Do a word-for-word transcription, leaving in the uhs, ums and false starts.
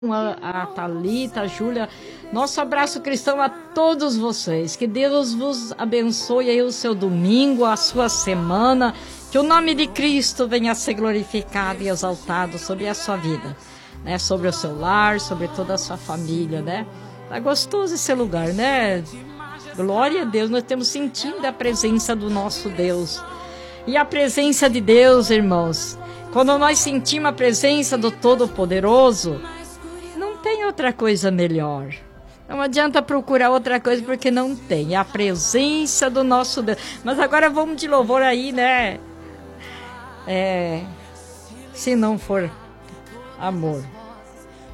a, a Thalita, a Júlia, nosso abraço cristão a todos vocês, que Deus vos abençoe aí o seu domingo, a sua semana, que o nome de Cristo venha a ser glorificado e exaltado sobre a sua vida, né? Sobre o seu lar, sobre toda a sua família, né? Tá gostoso esse lugar, né? Glória a Deus, nós temos sentido a presença do nosso Deus. E a presença de Deus, irmãos, quando nós sentimos a presença do Todo-Poderoso, não tem outra coisa melhor. Não adianta procurar outra coisa, porque não tem. É a presença do nosso Deus. Mas agora vamos de louvor aí, né? É, se não for amor.